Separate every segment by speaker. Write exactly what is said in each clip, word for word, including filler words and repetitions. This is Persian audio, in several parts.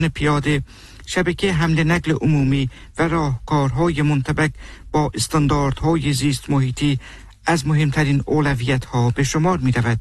Speaker 1: پیاده، شبکه حمل نقل عمومی و راهکارهای منطبق با استانداردهای زیست محیطی از مهمترین اولویت‌ها به شمار می‌رود.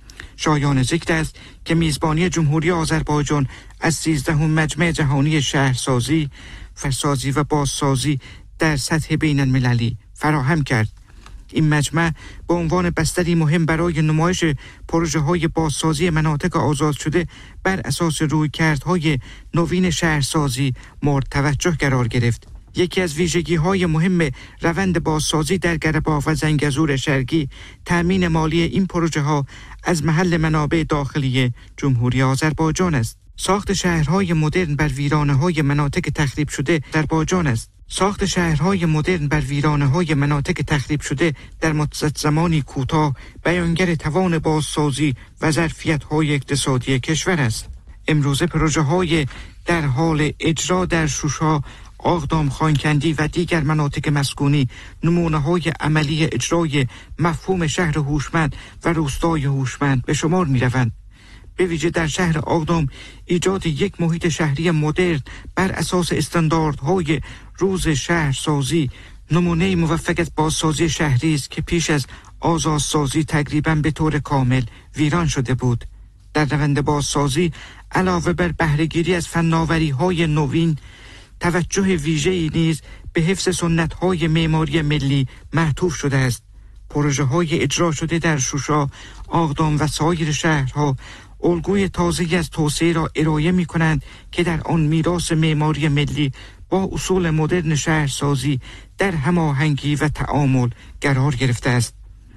Speaker 1: شایان ذکر است که میزبانی جمهوری آذربایجان از سیزدهمین مجمع جهانی شهرسازی، فرسازی و بازسازی در سطح بین المللی فراهم کرد. این مجمع به عنوان بستری مهم برای نمایش پروژه‌های بازسازی مناطق آزاد شده بر اساس رویکردهای نوین شهرسازی مورد توجه قرار گرفت. یکی از ویژگی‌های مهم روند بازسازی در گرباف و زنگزور شرقی تأمین مالی این پروژه‌ها از محل منابع داخلی جمهوری آذربایجان است. ساخت شهرهای مدرن بر ویرانه‌های مناطق تخریب شده در آذربایجان است. ساخت شهرهای مدرن بر ویرانه‌های مناطق تخریب شده در مدت زمانی کوتاه بیانگر توان بازسازی و ظرفیت‌های اقتصادی کشور است. امروزه پروژه‌های در حال اجرا در شوشا، آقدام، خانکندی و دیگر مناطق مسکونی نمونه‌های عملی اجرای مفهوم شهر هوشمند و روستای هوشمند به شمار می‌روند. به ویژه در شهر آقدام ایجاد یک محیط شهری مدرن بر اساس استانداردهای روز شهرسازی نمونه موفق از بازسازی شهری است که پیش از آزادسازی تقریباً به طور کامل ویران شده بود. در روند بازسازی علاوه بر بهره‌گیری از فناوری‌های نوین، توجه ویژه‌ای نیز به حفظ سنت‌های معماری ملی معطوف شده است. پروژه‌های اجرا شده در شوشا، آقدام و سایر شهرها الگوی تازه‌ای از توسعه را ارائه می‌کنند که در آن میراث معماری ملی با اصول مدرن شهرسازی در هماهنگی و تعامل قرار گرفته است.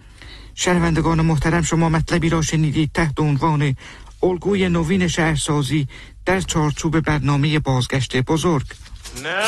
Speaker 1: شنوندگان محترم، شما مطلبی را شنیدید تحت عنوان الگوی نوین شهرسازی در چارچوب برنامه بازگشت بزرگ.